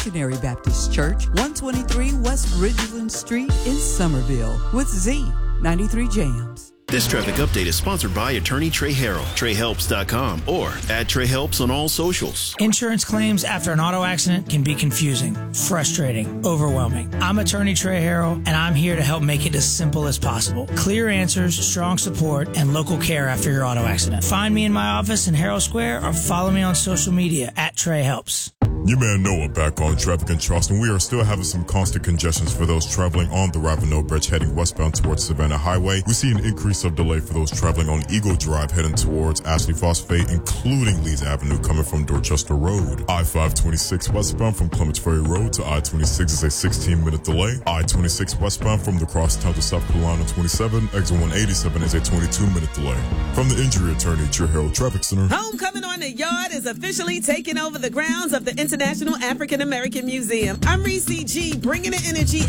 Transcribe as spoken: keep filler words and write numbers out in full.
Missionary Baptist Church, one twenty-three West Ridgeland Street in Somerville with Z ninety-three Jams. This traffic update is sponsored by attorney Trey Harrell, trey helps dot com, or at Trey Helps on all socials. Insurance claims after an auto accident can be confusing, frustrating, overwhelming. I'm attorney Trey Harrell, and I'm here to help make it as simple as possible. Clear answers, strong support, and local care after your auto accident. Find me in my office in Herald Square or follow me on social media at Trey Helps. Your man Noah back on traffic in Charleston. We are still having some constant congestions for those traveling on the Ravenel Bridge heading westbound towards Savannah Highway. We see an increase of delay for those traveling on Eagle Drive heading towards Ashley Phosphate, including Leeds Avenue coming from Dorchester Road. I five twenty-six westbound from Clements Ferry Road to I twenty-six is a sixteen minute delay. I twenty-six westbound from the crosstown to South Carolina twenty-seven, exit one eighty-seven is a twenty-two minute delay. From the injury attorney at your Herald Traffic Center. Homecoming on the Yard is officially taking over the grounds of the International African American Museum. I'm Reese G, bringing the energy